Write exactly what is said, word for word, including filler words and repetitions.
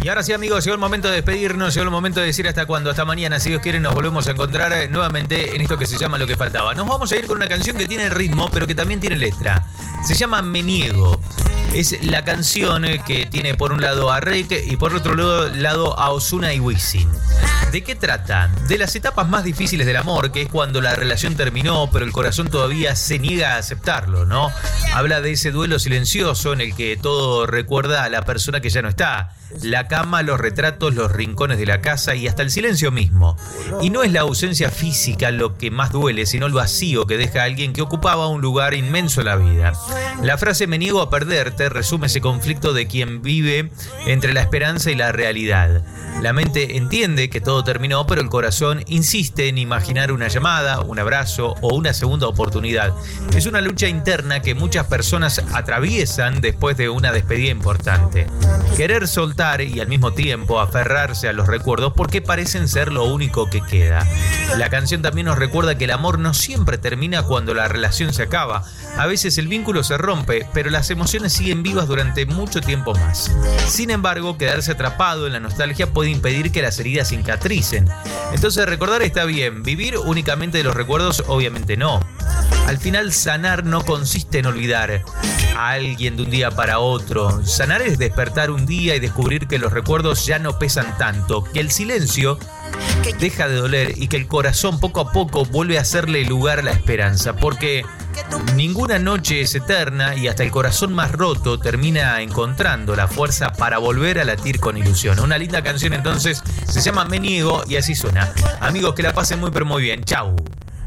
Y ahora sí, amigos, llegó el momento de despedirnos, llegó el momento de decir hasta cuándo, hasta mañana, si Dios quiere, nos volvemos a encontrar nuevamente en esto que se llama Lo que faltaba. Nos vamos a ir con una canción que tiene ritmo, pero que también tiene letra. Se llama Me Niego. Es la canción que tiene por un lado a Rake y por otro lado a Ozuna y Wisin. ¿De qué trata? De las etapas más difíciles del amor, que es cuando la relación terminó, pero el corazón todavía se niega a aceptarlo, ¿no? Habla de ese duelo silencioso en el que todo recuerda a la persona que ya no está. La cama, los retratos, los rincones de la casa y hasta el silencio mismo. Y no es la ausencia física lo que más duele, sino el vacío que deja a alguien que ocupaba un lugar inmenso en la vida. La frase "me niego a perderte" resume ese conflicto de quien vive entre la esperanza y la realidad. La mente entiende que todo terminó, pero el corazón insiste en imaginar una llamada, un abrazo o una segunda oportunidad. Es una lucha interna que muchas personas atraviesan después de una despedida importante. Querer soltar y al mismo tiempo aferrarse a los recuerdos porque parecen ser lo único que queda. La canción también nos recuerda que el amor no siempre termina cuando la relación se acaba. A veces el vínculo se rompe, pero las emociones siguen vivas durante mucho tiempo más. Sin embargo, quedarse atrapado en la nostalgia puede impedir que las heridas cicatricen. Entonces, recordar está bien, vivir únicamente de los recuerdos obviamente no. Al final, sanar no consiste en olvidar a alguien de un día para otro. Sanar es despertar un día y descubrir que los recuerdos ya no pesan tanto, que el silencio deja de doler y que el corazón poco a poco vuelve a hacerle lugar a la esperanza, porque ninguna noche es eterna y hasta el corazón más roto termina encontrando la fuerza para volver a latir con ilusión. Una linda canción entonces, se llama Me Niego y así suena. Amigos, que la pasen muy pero muy bien. Chau.